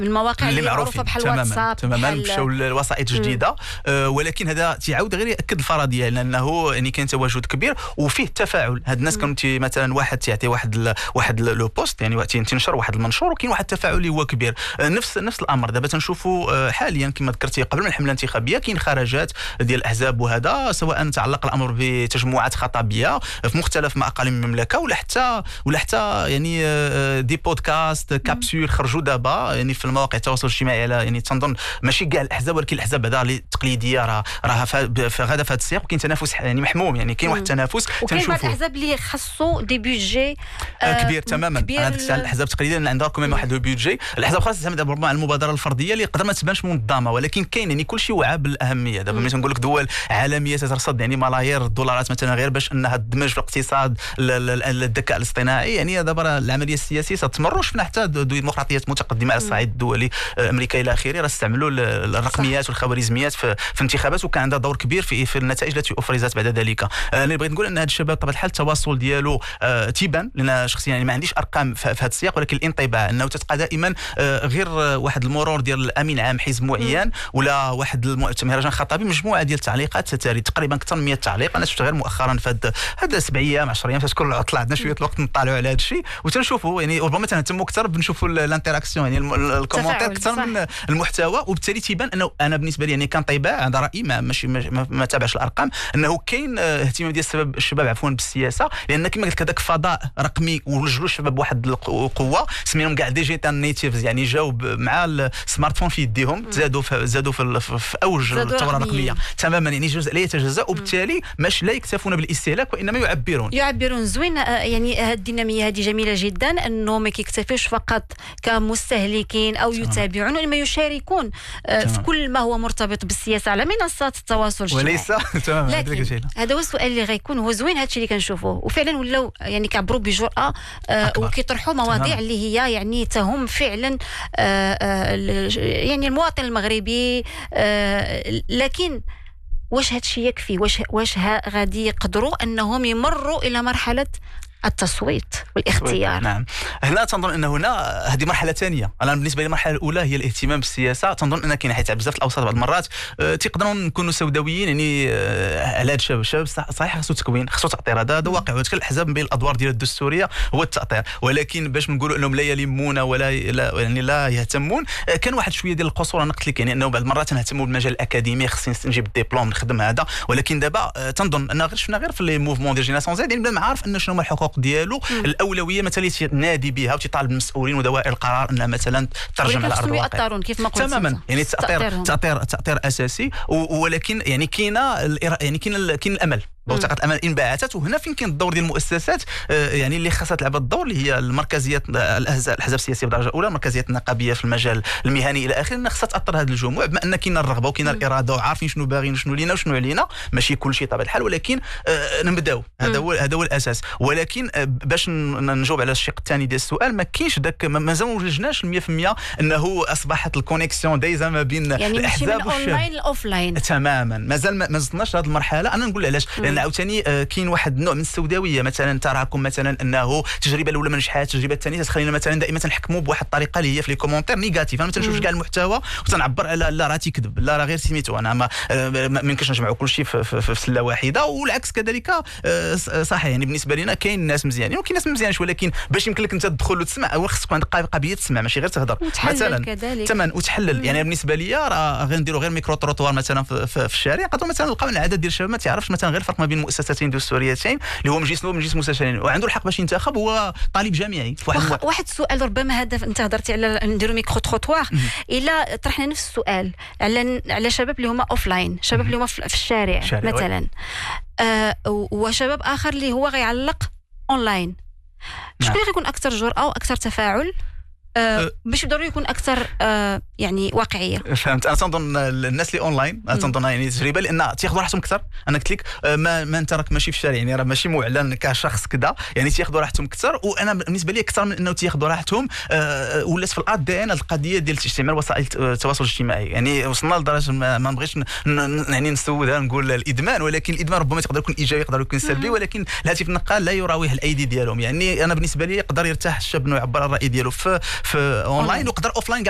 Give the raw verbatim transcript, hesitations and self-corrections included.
من المواقع اللي معروفه بحال واتساب تماما مشاو لوسائط جديده. أه ولكن هذا تيعاود غير ياكد الفرضيه لانه يعني كاين تواجد كبير وفيه تفاعل. هاد الناس كانوا مثلا واحد تيعطي واحد ال واحد لو بوست يعني تنشر واحد المنشور وكاين واحد التفاعل اللي هو كبير. أه نفس نفس الامر دابا تنشوفوا حاليا كما ذكرتي قبل من الحمله الانتخابيه كاين خرجات ديال الاحزاب وهذا سواء تعلق الامر بتجمعات خطابيه في مختلف اقاليم المملكه ولا حتى ولا حتى يعني دي بودكاست كابسول خرجوا دابا يعني في المواقع التواصل الاجتماعي على يعني تنظن ماشي كاع الاحزاب ولكن الاحزاب هذا اللي التقليديه راه راه غادا في هذا السياق وكاين تنافس يعني محموم يعني كاين واحد التنافس وكاين بعض الاحزاب اللي خصوا دي بيدجي آه كبير تماما. انا داك الاحزاب التقليديه اللي عندها كمان واحد البيدجي. الاحزاب خاصه تعتمد ربما على المبادره الفرديه اللي قدر ما تبانش منظمه ولكن كاين يعني كل شيء وعى بالاهميه. دابا ملي تنقول لك دول عالميه تترصد يعني ملايير الدولارات مثلا غير باش انها تدمج في الاقتصاد الذكاء الاصطناعي. يعني دابا العمليه السياسيه ستمر شفنا حتى ديمقراطيات متقدمه على الصعيد الدولي امريكا الى اخره راه استعملوا الرقميات والخوارزميات في, في انتخابات وكان عندها دور كبير في في النتائج التي افرزت بعد ذلك. انا بغيت نقول ان هذا الشباب بطبيعه الحال التواصل ديالو آه تيبان لان شخصيا يعني ما عنديش ارقام في هذا السياق ولكن الانطباع انه تتلقى دائما آه غير واحد المرور ديال الامين عام حزب معين ولا واحد المهرجان خطابي مجموعه ديال التعليقات تتاري تقريبا اكثر من مئة تعليق. انا شفت غير مؤخرا في هذا هذا سبع ايام عشر ايام فاش كل عطله عندنا شويه الوقت نطالعوا على هذا الشيء وتنشوفوا يعني ربما تنهتموا اكثر بنشوفوا الانتراكسيون يعني الكومنتير اكثر من المحتوى وبالتالي تيبان انه انا بالنسبه لي يعني كان طيبه هذا رايي ما ماشي ما, ما تابعش الارقام انه كاين اهتمام ديال الشباب الشباب عفوا بالسياسه لان كما قلت لك هذاك فضاء رقمي ولجلوا الشباب بواحد القوه سميهم كاع ديجيتال نيتيفز يعني جاوا مع السمارت فون في يديهم زادوا في زادوا في, في اوج الثوره الرقميه تماما يعني جزء لا يتجزا وبالتالي مش لا يكتفون بالاستهلاك وانما يعبرون يعبرون زوين. يعني هذه الديناميه هذه جميله جدا انه ما كيكتفيوش فقط كمستهلكين او يتابعون وانما يشاركون في كل ما هو مرتبط بالسياسه على منصات التواصل الاجتماعي وليس تماما. لكن هذا هو السؤال اللي غيكون هو زوين هذا الشيء اللي كنشوفوه وفعلا ولاو يعني كعبروا بجرأه آه وكيطرحوا مواضيع تمام. اللي هي يعني تهم فعلا آه آه يعني المواطن المغربي آه لكن واش هذا الشيء يكفي؟ واش واش غادي يقدروا انهم يمروا الى مرحله التصويت والاختيار؟ نعم هنا تنظن ان هنا هذه مرحله ثانيه. انا بالنسبه لي المرحله الاولى هي الاهتمام بالسياسه. تنظن ان كاين حيت بزاف الاوساط بعض المرات أه تيقدروا نكونوا سوداويين يعني أه على هذا الشباب. الشباب صحيح خصو تكوين خصو تعطير هذا هذا واقع وتكل الاحزاب بين الادوار ديال الدستوريه هو التاطير ولكن باش نقولوا انهم لا يلمون ولا لا يعني لا يهتمون أه كان واحد شويه ديال القصور. انا قلت لك يعني انه بعض المرات نهتموا بالمجال الاكاديمي خصني نجيب الدبلوم نخدم هذا ولكن دابا أه تنظن ان غير شفنا غير في لي موفمون ديال جينيراسيون زاد يعني بلا ما عارف ان شنو هما الحقوق ديالو مم. الاولويه مثلا تنادي بها وتطالب المسؤولين ودوائر القرار انها مثلا ترجم على ارض الواقع كيف ما قلت تماما يعني تاطير تاطير تاطير اساسي ولكن يعني كاينه يعني كاين كاين الامل بوتقه الامل انبعثت وهنا فين كاين الدور ديال المؤسسات يعني اللي خاصها تلعب الدور اللي هي المركزيات الاحزاب السياسيه بدرجه اولى المركزيات النقابيه في المجال المهني الى اخره خاصها تاثر هذه الجموع بما ان كاين الرغبه وكاين الاراده وعارفين شنو باغيين شنو لينا وشنو علينا ماشي كل شيء طبيعه الحال ولكن نبداو هذا هو هذا هو الاساس. ولكن باش نجاوب على الشق الثاني ديال السؤال ما كاينش داك مازال ما وجدناش مية بالمية انه اصبحت الكونيكسيون دايزه ما بين يعني الاحزاب والشباب يعني اونلاين لاوفلاين تماما مازال ما وصلناش لهذه المرحله. انا نقول علاش لان عاوتاني كاين واحد النوع من السوداويه مثلا تراكم مثلا انه التجربه الاولى ما نجحاتش التجربه الثانيه تخلينا مثلا دائما تنحكموا بواحد الطريقه اللي هي في لي كومونتير نيجاتيف. انا ما تنشوفش كاع المحتوى وتنعبر على لا راه تيكذب لا راه غير سميتو انا ما ما يمكنش نجمعوا كل شيء في, في, في سله واحده والعكس كذلك صحيح. يعني بالنسبه لنا كاين ناس مزيانين وكاين ناس مزيانش ولكن باش يمكن لك انت تدخل وتسمع اول خصك عندك قابليه تسمع ماشي غير تهضر مثلا تمام وتحلل. يعني بالنسبه لي راه غنديروا غير ميكرو تروطوار مثلا في, في, في الشارع نقدروا مثلا نلقاو العدد ديال الشباب ما تعرفش مثلا غير الفرق ما بين المؤسستين دستوريتين اللي هو مجلس نواب مجلس مستشارين وعنده الحق باش ينتخب هو طالب جامعي. واحد واحد السؤال ربما هذا انت هضرتي على نديروا ميكرو تروطوار الا طرحنا نفس السؤال على على شباب اللي هما اوفلاين شباب اللي هما في الشارع مثلا آه وشباب اخر اللي هو غيعلق اونلاين شكون اللي غيكون اكثر جرأه واكثر تفاعل أه باش ضروري يكون اكثر أه يعني واقعيه؟ فهمت. انا تنظن الناس اللي اونلاين تنظن يعني تجربه لان تياخذوا راحتهم اكثر. انا قلت لك ما, ما انت راك ماشي في الشارع يعني راه ماشي معلن كشخص كذا يعني تياخذوا راحتهم اكثر. وانا بالنسبه لي اكثر من انه تياخذوا راحتهم أه ولات في الارض دائما القضيه ديال استعمال وسائل التواصل الاجتماعي. يعني وصلنا لدرجه ما, ما نبغيش يعني نسودها نقول الادمان ولكن الادمان ربما يقدر يكون ايجابي يقدر يكون سلبي ولكن الهاتف النقال لا يراوح الايدي ديالهم. يعني انا بالنسبه لي يقدر يرتاح الشاب انه يعبر عن الراي ديالو في في اونلاين وقدر اوفلاين